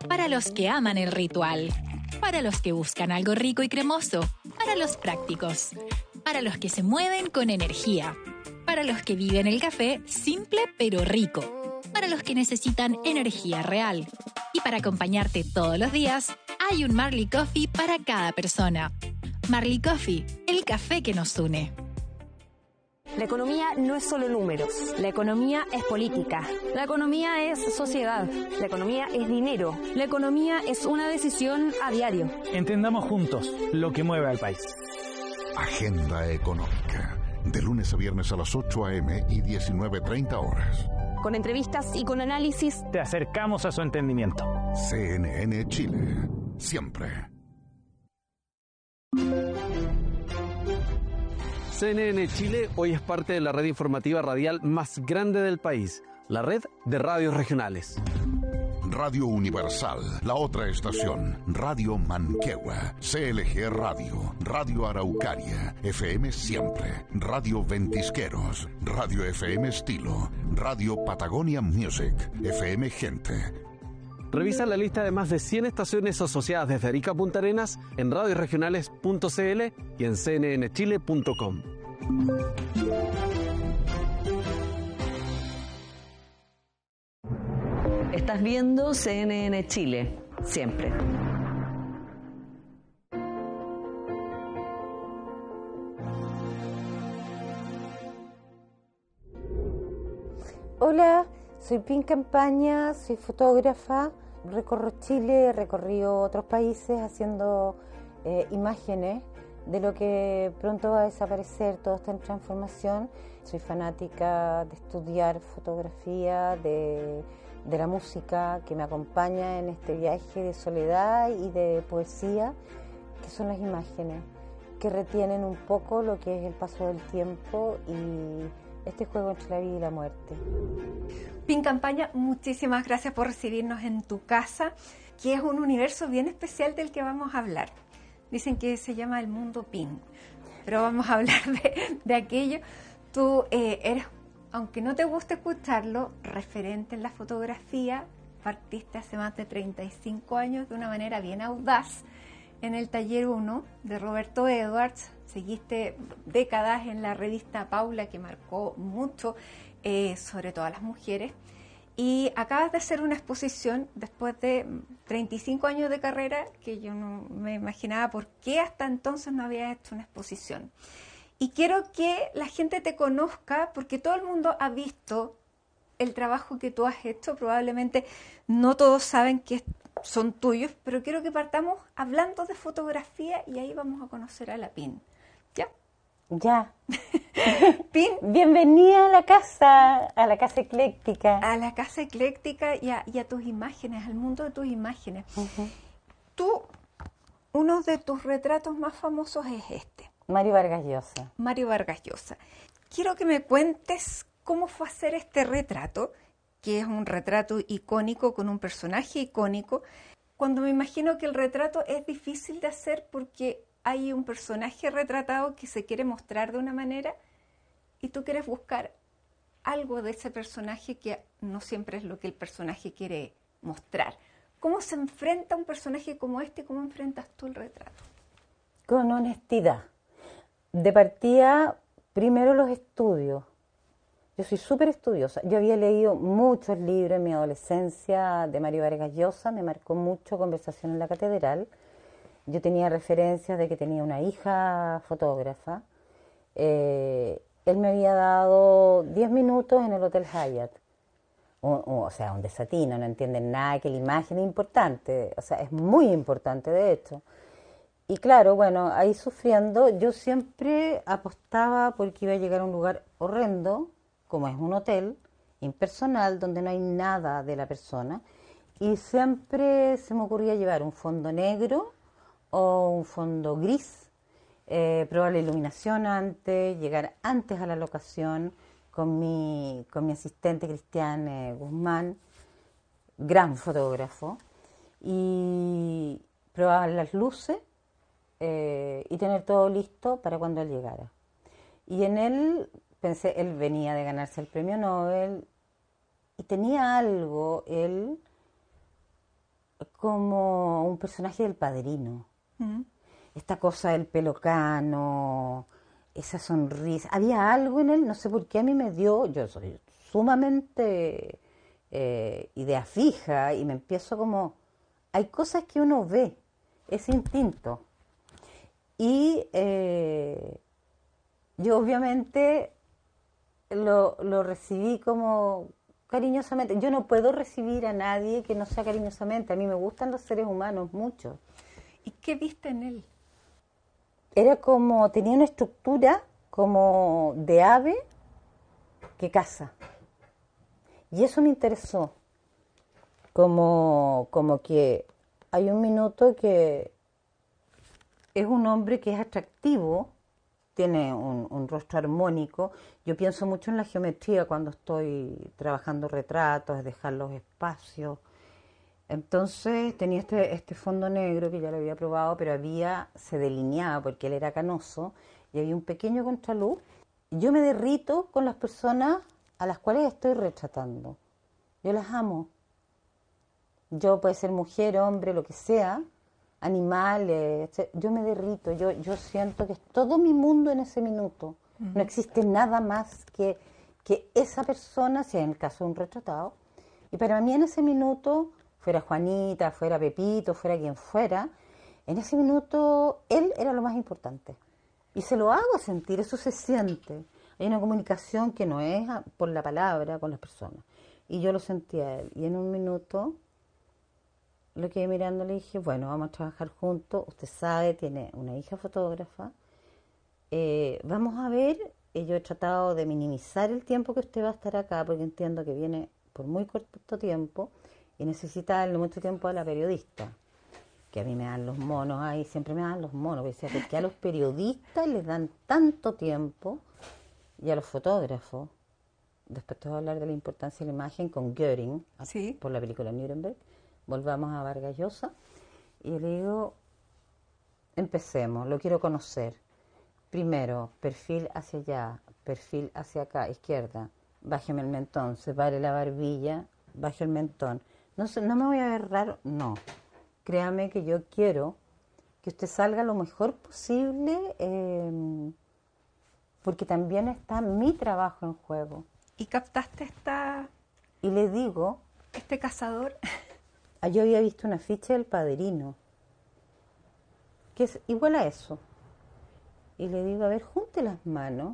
Para los que aman el ritual. Para los que buscan algo rico y cremoso. Para los prácticos. Para los que se mueven con energía. Para los que viven el café simple pero rico. Para los que necesitan energía real. Y para acompañarte todos los días, hay un Marley Coffee para cada persona. Marley Coffee, el café que nos une. La economía no es solo números. La economía es política. La economía es sociedad. La economía es dinero. La economía es una decisión a diario. Entendamos juntos lo que mueve al país. Agenda Económica. De lunes a viernes a las 8 a.m. y 19:30 horas. Con entrevistas y con análisis. Te acercamos a su entendimiento. CNN Chile. Siempre. CNN Chile hoy es parte de la red informativa radial más grande del país, la red de radios regionales. Radio Universal, la otra estación, Radio Manquehue, CLG Radio, Radio Araucaria, FM Siempre, Radio Ventisqueros, Radio FM Estilo, Radio Patagonia Music, FM Gente. Revisa la lista de más de 100 estaciones asociadas desde Arica a Punta Arenas en radiosregionales.cl y en cnnchile.com. Estás viendo CNN Chile, siempre. Hola, soy Pin Campaña, soy fotógrafa, recorro Chile, he recorrido otros países haciendo imágenes de lo que pronto va a desaparecer, todo está en transformación. Soy fanática de estudiar fotografía, de la música que me acompaña en este viaje de soledad y de poesía, que son las imágenes, que retienen un poco lo que es el paso del tiempo y este juego entre la vida y la muerte. Pin Campaña, muchísimas gracias por recibirnos en tu casa, que es un universo bien especial del que vamos a hablar. Dicen que se llama el mundo Pin, pero vamos a hablar de aquello. Tú eres, aunque no te guste escucharlo, referente en la fotografía, partiste hace más de 35 años de una manera bien audaz en el Taller 1 de Roberto Edwards, seguiste décadas en la revista Paula, que marcó mucho, sobre todo a las mujeres, y acabas de hacer una exposición después de 35 años de carrera, que yo no me imaginaba por qué hasta entonces no habías hecho una exposición. Y quiero que la gente te conozca, porque todo el mundo ha visto el trabajo que tú has hecho. Probablemente no todos saben que son tuyos, pero quiero que partamos hablando de fotografía y ahí vamos a conocer a la Pin. ¿Ya? Ya. Pin. Bienvenida a la casa ecléctica. A la casa ecléctica y a tus imágenes, al mundo de tus imágenes. Uh-huh. Tú, uno de tus retratos más famosos es este. Mario Vargas Llosa. Mario Vargas Llosa. Quiero que me cuentes cómo fue hacer este retrato, que es un retrato icónico con un personaje icónico, cuando me imagino que el retrato es difícil de hacer porque hay un personaje retratado que se quiere mostrar de una manera y tú quieres buscar algo de ese personaje que no siempre es lo que el personaje quiere mostrar. ¿Cómo se enfrenta un personaje como este? ¿Cómo enfrentas tú el retrato? Con honestidad. De partida, primero los estudios. Yo soy súper estudiosa. Yo había leído muchos libros en mi adolescencia de Mario Vargas Llosa, me marcó mucho Conversación en la Catedral. Yo tenía referencias de que tenía una hija fotógrafa. Él me había dado 10 minutos en el Hotel Hyatt. O sea, un desatino, no entienden nada, que la imagen es importante. O sea, es muy importante, de hecho. Y claro, bueno, ahí sufriendo, yo siempre apostaba porque iba a llegar a un lugar horrendo, como es un hotel, impersonal, donde no hay nada de la persona. Y siempre se me ocurría llevar un fondo negro o un fondo gris, probar la iluminación antes, llegar antes a la locación con mi asistente Cristian Guzmán, gran fotógrafo, y probar las luces y tener todo listo para cuando él llegara. Y en él, pensé, él venía de ganarse el premio Nobel y tenía algo, él, como un personaje del Padrino. Esta cosa del pelo cano, esa sonrisa. Había algo en él, no sé por qué a mí me dio, yo soy sumamente idea fija y me empiezo como, hay cosas que uno ve, es instinto. Y yo obviamente lo recibí como cariñosamente. Yo no puedo recibir a nadie que no sea cariñosamente. A mí me gustan los seres humanos mucho. ¿Y qué viste en él? Era como, tenía una estructura como de ave que caza. Y eso me interesó. Como que hay un minuto que es un hombre que es atractivo, tiene un rostro armónico. Yo pienso mucho en la geometría cuando estoy trabajando retratos, dejar los espacios. Entonces tenía este fondo negro que ya lo había probado, pero se delineaba porque él era canoso y había un pequeño contraluz. Yo me derrito con las personas a las cuales estoy retratando. Yo las amo. Yo, puede ser mujer, hombre, lo que sea, animales, yo me derrito, yo siento que es todo mi mundo en ese minuto. No existe nada más que esa persona, si en el caso de un retratado. Y para mí en ese minuto, fuera Juanita, fuera Pepito, fuera quien fuera, en ese minuto él era lo más importante. Y se lo hago sentir, eso se siente. Hay una comunicación que no es por la palabra con las personas. Y yo lo sentía a él. Y en un minuto lo quedé mirando y le dije, bueno, vamos a trabajar juntos. Usted sabe, tiene una hija fotógrafa. Vamos a ver. Yo he tratado de minimizar el tiempo que usted va a estar acá, porque entiendo que viene por muy corto tiempo y necesita darle mucho tiempo a la periodista. Que a mí me dan los monos ahí, siempre me dan los monos. Porque a los periodistas les dan tanto tiempo y a los fotógrafos. Después te voy a hablar de la importancia de la imagen con Göring, ¿sí?, por la película Nuremberg. Volvamos a Vargas Llosa. Y le digo, empecemos, lo quiero conocer. Primero, perfil hacia allá, perfil hacia acá, izquierda. Bájeme el mentón, separe la barbilla, baje el mentón. No me voy a ver raro, no. Créame que yo quiero que usted salga lo mejor posible, porque también está mi trabajo en juego. ¿Y captaste Y le digo... este cazador? Yo había visto una ficha del Padrino, que es igual a eso. Y le digo, a ver, junte las manos.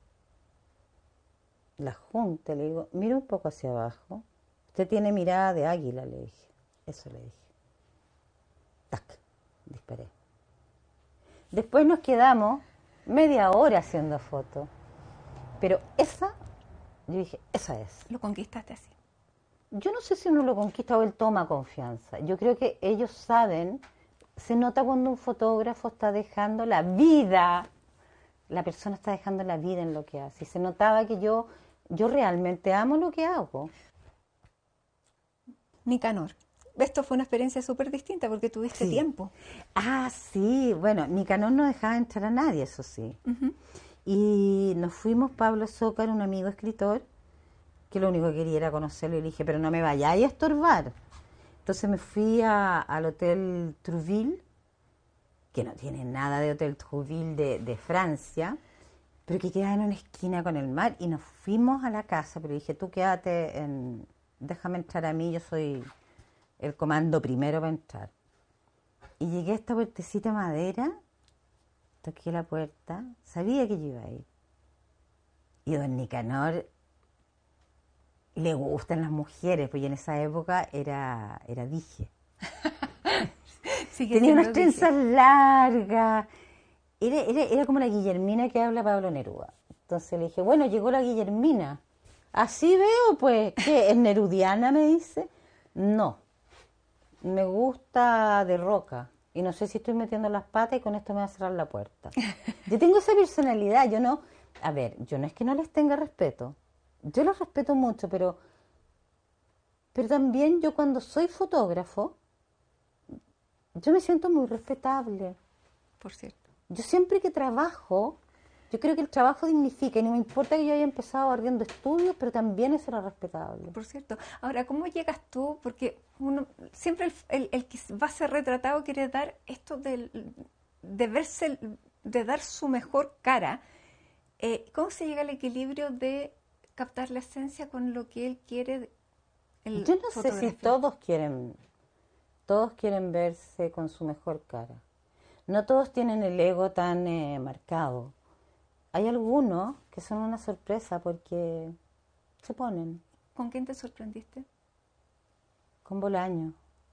Las junte, le digo, mira un poco hacia abajo. Usted tiene mirada de águila, le dije. Eso le dije. Tac, disparé. Después nos quedamos media hora haciendo fotos. Pero yo dije, esa es. ¿Lo conquistaste así? Yo no sé si uno lo conquista o él toma confianza. Yo creo que ellos saben, se nota cuando un fotógrafo está dejando la vida, la persona está dejando la vida en lo que hace. Y se notaba que yo realmente amo lo que hago. Nicanor, esto fue una experiencia súper distinta porque tuviste tiempo. Sí, bueno, Nicanor no dejaba entrar a nadie, eso sí. Y nos fuimos, Pablo Zócar, un amigo escritor, que lo único que quería era conocerlo, y le dije, pero no me vayáis a estorbar. Entonces me fui al Hotel Trouville, que no tiene nada de Hotel Trouville de Francia, pero que queda en una esquina con el mar, y nos fuimos a la casa, pero dije, tú quédate, déjame entrar a mí, yo soy el comando primero para entrar. Y llegué a esta puertecita de madera, toqué la puerta, sabía que yo iba a ir. Y don Nicanor le gustan las mujeres, pues en esa época era dije. Tenía unas trenzas largas. Era como la Guillermina que habla Pablo Neruda. Entonces le dije, bueno, llegó la Guillermina. Así veo, pues, ¿qué? ¿Es nerudiana? Me dice. No, me gusta de Roca. Y no sé si estoy metiendo las patas y con esto me va a cerrar la puerta. Yo tengo esa personalidad, yo no es que no les tenga respeto. Yo los respeto mucho, pero también yo cuando soy fotógrafo, yo me siento muy respetable. Por cierto. Yo siempre que trabajo, Yo creo que el trabajo dignifica y no me importa que yo haya empezado barriendo estudios, pero también eso era respetable. Por cierto. Ahora, ¿cómo llegas tú? Porque uno siempre el que va a ser retratado quiere dar esto de verse, de dar su mejor cara. ¿Cómo se llega al equilibrio de captar la esencia con lo que él quiere? Yo no sé si todos quieren verse con su mejor cara. No todos tienen el ego tan marcado. Hay algunos que son una sorpresa porque se ponen. ¿Con quién te sorprendiste? Con Bolaño.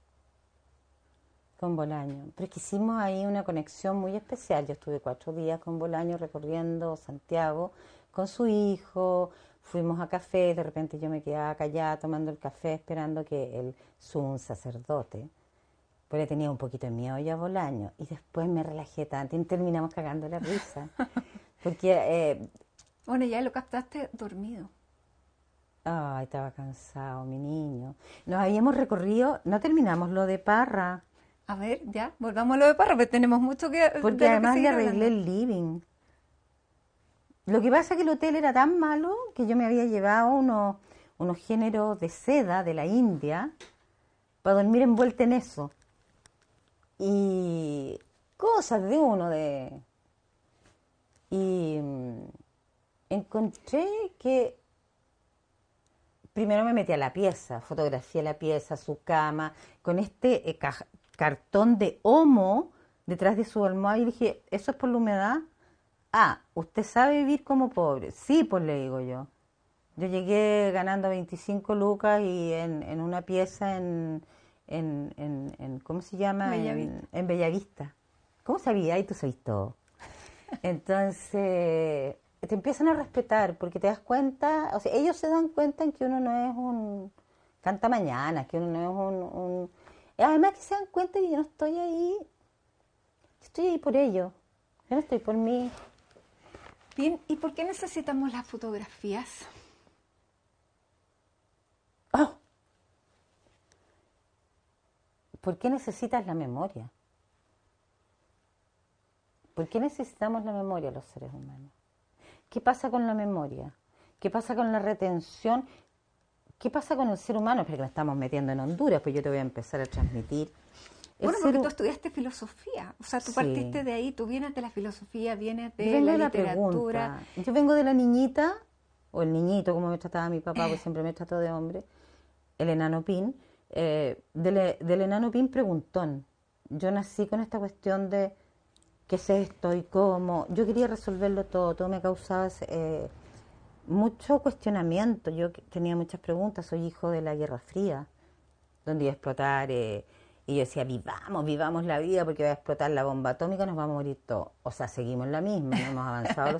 Con Bolaño. Pero es que hicimos ahí una conexión muy especial. Yo estuve 4 días con Bolaño recorriendo Santiago con su hijo. Fuimos a café, de repente yo me quedaba callada tomando el café esperando que él, un sacerdote, pues le tenía un poquito de miedo yo a Bolaño. Y después me relajé tanto y terminamos cagando la risa. Porque... bueno, ya lo captaste dormido. Ay, estaba cansado, mi niño. Nos habíamos recorrido, no terminamos lo de Parra. A ver, ya, volvamos a lo de Parra, pero tenemos mucho que... Porque además le arreglé el living. Lo que pasa es que el hotel era tan malo que yo me había llevado unos géneros de seda de la India para dormir envuelta en eso. Y cosas de uno de... Y encontré que primero me metí a la pieza, fotografié la pieza, su cama, con este cartón de Omo detrás de su almohada y dije, ¿eso es por la humedad? Ah, ¿usted sabe vivir como pobre? Sí, pues le digo yo. Yo llegué ganando 25 lucas y en una pieza en ¿cómo se llama? Bellavista. En Bellavista. ¿Cómo sabía? Y tú sabes todo. Entonces, te empiezan a respetar porque te das cuenta, o sea, ellos se dan cuenta en que uno no es un cantamañanas, que uno no es un... Además que se dan cuenta que yo no estoy ahí, estoy ahí por ellos, yo no estoy por mí. Bien, ¿y por qué necesitamos las fotografías? Oh. ¿Por qué necesitas la memoria? ¿Por qué necesitamos la memoria los seres humanos? ¿Qué pasa con la memoria? ¿Qué pasa con la retención? ¿Qué pasa con el ser humano? Porque lo estamos metiendo en Honduras, pues yo te voy a empezar a transmitir. Bueno, porque tú estudiaste filosofía, o sea, tú partiste de ahí, tú vienes de la filosofía, vienes de la literatura. Yo vengo de la niñita, o el niñito, como me trataba mi papá, pues siempre me trató de hombre, el enano Pin, del enano Pin preguntón. Yo nací con esta cuestión de qué es esto y cómo. Yo quería resolverlo todo me causaba mucho cuestionamiento. Yo tenía muchas preguntas, soy hijo de la Guerra Fría, donde iba a explotar, y yo decía, vivamos la vida porque va a explotar la bomba atómica, nos vamos a morir todos. O sea, seguimos la misma, no hemos avanzado